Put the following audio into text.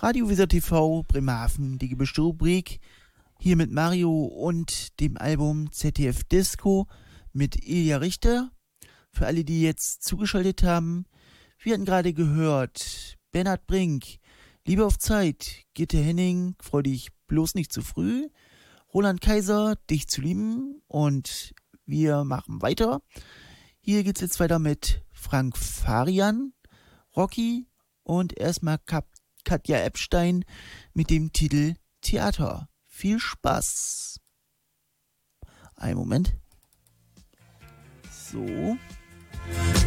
Radio Weser TV, Bremerhaven, die gebüschte Rubrik. Hier mit Mario und dem Album ZDF Disco mit Ilja Richter. Für alle, die jetzt zugeschaltet haben, wir hatten gerade gehört, Bernhard Brink, Liebe auf Zeit, Gitte Henning, freu dich bloß nicht zu früh, Roland Kaiser, dich zu lieben, und wir machen weiter. Hier geht's jetzt weiter mit Frank Farian, Rocky und erstmal Katja Epstein mit dem Titel Theater. Viel Spaß. Einen Moment. So.